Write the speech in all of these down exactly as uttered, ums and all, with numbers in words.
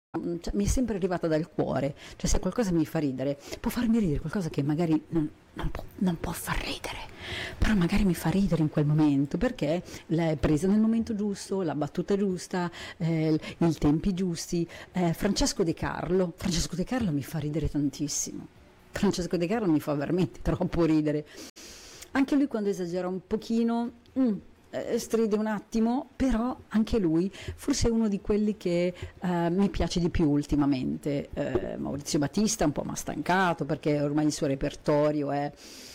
Mhmm, cioè mi è sempre arrivata dal cuore, cioè se qualcosa mi fa ridere, può farmi ridere qualcosa che magari non non può non può far ridere, però magari mi fa ridere in quel momento, perché l'è presa nel momento giusto, la battuta giusta, ehm, i tempi giusti. Ehm, Francesco De Carlo Francesco De Carlo mi fa ridere tantissimo. Francesco De Carlo mi fa veramente troppo ridere. Anche lui quando esagera un pochino, mh, eh, stride un attimo, però anche lui forse è uno di quelli che eh, mi piace di più ultimamente. Eh, Maurizio Battista un po' mi ha stancato perché ormai il suo repertorio è,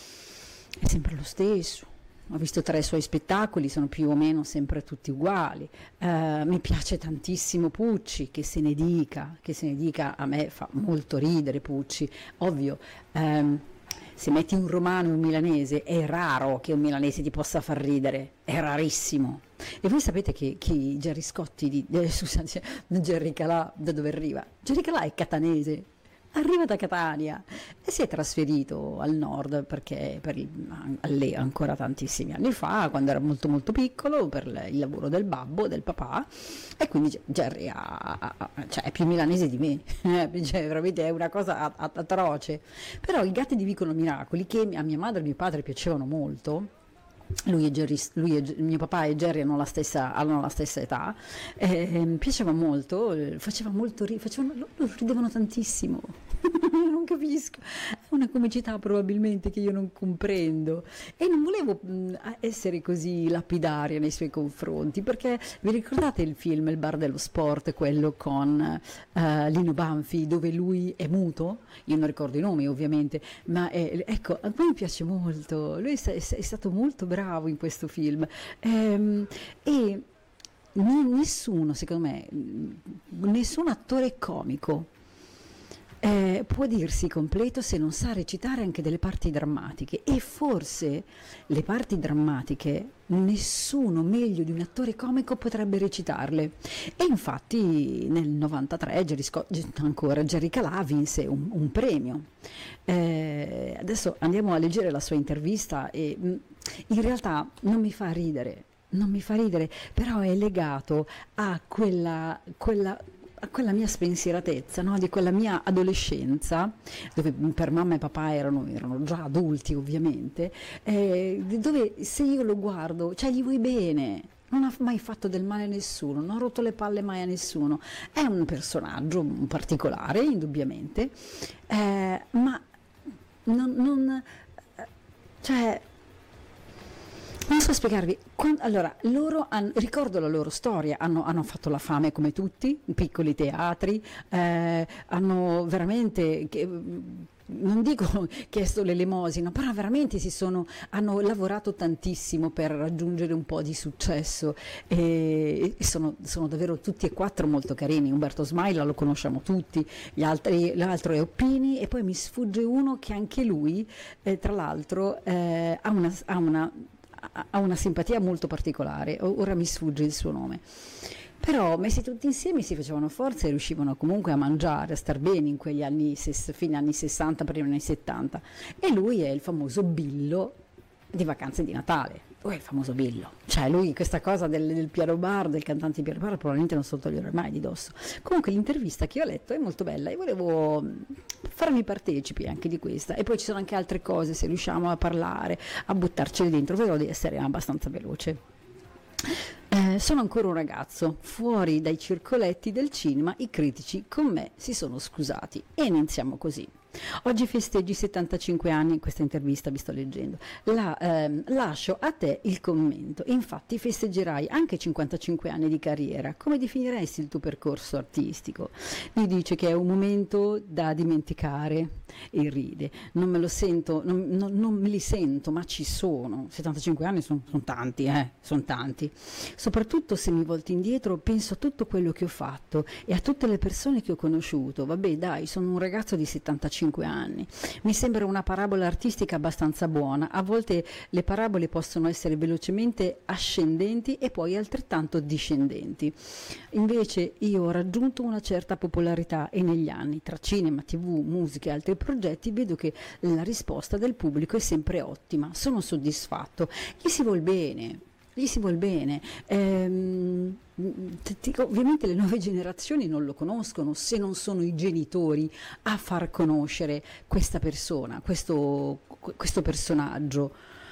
è sempre lo stesso. Ho visto tre suoi spettacoli, sono più o meno sempre tutti uguali. Eh, mi piace tantissimo Pucci, che se ne dica, che se ne dica, a me fa molto ridere Pucci, ovvio. ehm, Se metti un romano e un milanese, è raro che un milanese ti possa far ridere, è rarissimo. E voi sapete che, che Gerry Scotti, di, eh, scusate, Gerry Calà, da dove arriva? Gerry Calà è catanese, arriva da Catania e si è trasferito al nord perché per il, alle, ancora tantissimi anni fa, quando era molto molto piccolo, per il lavoro del babbo, del papà, e quindi Gerry ha, ha- ha- cioè, è più milanese di me, eh, cioè, veramente è una cosa a- a- atroce. Però i Gatti di Vicolo Miracoli, che a mia madre e mio padre piacevano molto, lui e Gerry, lui e, mio papà e Gerry hanno la stessa, hanno la stessa età, eh, mi piaceva molto, eh, faceva molto ri- facevano, loro ridevano tantissimo. Non capisco, è una comicità probabilmente che io non comprendo, e non volevo mh, essere così lapidaria nei suoi confronti, perché vi ricordate il film Il bar dello sport, quello con eh, Lino Banfi, dove lui è muto? Io non ricordo i nomi ovviamente, ma è- ecco, a me piace molto, lui è, è- è stato molto bravo in questo film. Ehm, e ni- nessuno, secondo me, mh, nessun attore comico eh, può dirsi completo se non sa recitare anche delle parti drammatiche, e forse le parti drammatiche nessuno meglio di un attore comico potrebbe recitarle. E infatti nel novantatré Gerry Scott, ancora Gerry Calà vinse un, un premio. Eh, adesso andiamo a leggere la sua intervista e mh, in realtà non mi fa ridere. Non mi fa ridere, però è legato a quella, quella a quella mia spensieratezza, no? Di quella mia adolescenza, dove per mamma e papà erano, erano già adulti ovviamente, eh, dove se io lo guardo, cioè gli vuoi bene, non ha mai fatto del male a nessuno, non ha rotto le palle mai a nessuno, è un personaggio particolare, indubbiamente, eh, ma non, non eh, cioè, non so spiegarvi. Quan- allora, loro han- ricordo la loro storia, hanno, hanno fatto la fame come tutti, in piccoli teatri, eh, hanno veramente, che- non dico chiesto l'elemosina, però veramente si sono, hanno lavorato tantissimo per raggiungere un po' di successo, e, e sono, sono davvero tutti e quattro molto carini. Umberto Smaila lo conosciamo tutti, gli altri, l'altro è Oppini, e poi mi sfugge uno che anche lui, eh, tra l'altro, eh, ha una, ha una ha una simpatia molto particolare, ora mi sfugge il suo nome, però messi tutti insieme si facevano forza e riuscivano comunque a mangiare, a star bene in quegli anni, fine anni sessanta, primi anni settanta, e lui è il famoso Billo di Vacanze di Natale. Lui è il famoso Billo, cioè lui questa cosa del, del piano bar, del cantante di piano bar, probabilmente non se lo toglierà mai di dosso. Comunque l'intervista che ho letto è molto bella e volevo farmi partecipi anche di questa, e poi ci sono anche altre cose, se riusciamo a parlare, a buttarcele dentro, vedrò di essere abbastanza veloce. Eh, sono ancora un ragazzo, fuori dai circoletti del cinema i critici con me si sono scusati, e iniziamo così. Oggi festeggi settantacinque anni, in questa intervista vi sto leggendo. La, ehm, lascio a te il commento. Infatti festeggerai anche cinquantacinque anni di carriera. Come definiresti il tuo percorso artistico? Mi dice che è un momento da dimenticare, e ride. Non me lo sento, non, non- non me li sento, ma ci sono. settantacinque anni sono tanti, eh, sono tanti. Soprattutto se mi volto indietro, penso a tutto quello che ho fatto e a tutte le persone che ho conosciuto. Vabbè, dai, sono un ragazzo di settantacinque anni. Mi sembra una parabola artistica abbastanza buona. A volte le parabole possono essere velocemente ascendenti e poi altrettanto discendenti. Invece io ho raggiunto una certa popolarità, e negli anni, tra cinema, tv, musica e altri progetti, vedo che la risposta del pubblico è sempre ottima. Sono soddisfatto. Gli si vuol bene. gli si vuol bene. Ehm, ti dico, ovviamente le nuove generazioni non lo conoscono se non sono i genitori a far conoscere questa persona, questo, questo personaggio.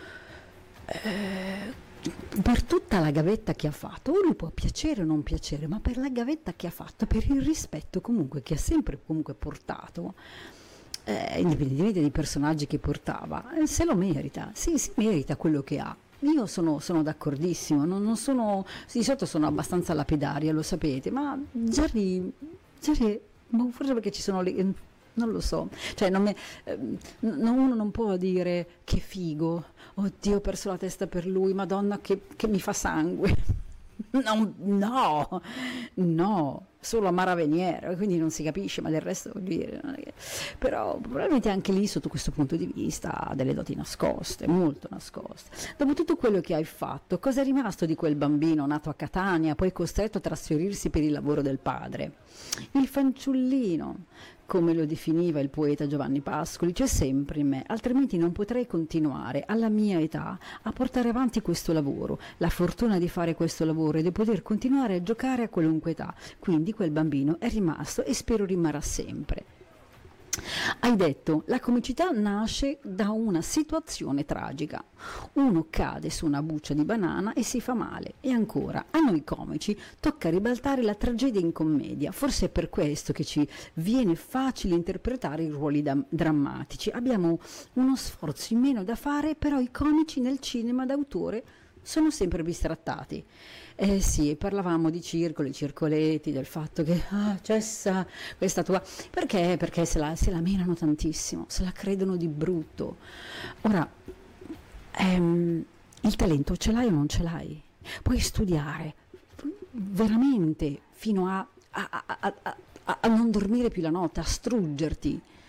Eh, per tutta la gavetta che ha fatto, o lui può piacere o non piacere, ma per la gavetta che ha fatto, per il rispetto comunque che ha sempre comunque portato, eh, indipendentemente dai personaggi che portava, eh, se lo merita, sì, si merita quello che ha. Io sono, sono d'accordissimo, non, non sono, di solito sono abbastanza lapidaria, lo sapete, ma Jerry, Jerry, boh, forse perché ci sono le, non lo so, cioè non me, eh, non- uno non può dire che figo, oddio ho perso la testa per lui, Madonna che, che mi fa sangue. Non- no, no, solo a Maraveniere, quindi non si capisce, ma del resto voglio dire, non è che- però probabilmente anche lì sotto questo punto di vista ha delle doti nascoste, molto nascoste. Dopo tutto quello che hai fatto, cosa è rimasto di quel bambino nato a Catania, poi costretto a trasferirsi per il lavoro del padre? Il fanciullino, come lo definiva il poeta Giovanni Pascoli, c'è sempre in me, altrimenti non potrei continuare alla mia età a portare avanti questo lavoro, la fortuna di fare questo lavoro e di poter continuare a giocare a qualunque età. Quindi quel bambino è rimasto e spero rimarrà sempre. Hai detto, la comicità nasce da una situazione tragica. Uno cade su una buccia di banana e si fa male. E ancora, a noi comici tocca ribaltare la tragedia in commedia. Forse è per questo che ci viene facile interpretare i ruoli da- drammatici. Abbiamo uno sforzo in meno da fare, però i comici nel cinema d'autore sono sempre bistrattati. Eh sì, parlavamo di circoli, circoletti, del fatto che ah, cessa questa tua. Perché? Perché se la, se la menano tantissimo, se la credono di brutto. Ora, ehm, il talento ce l'hai o non ce l'hai? Puoi studiare veramente fino a, a- a- a- a- a non dormire più la notte, a struggerti.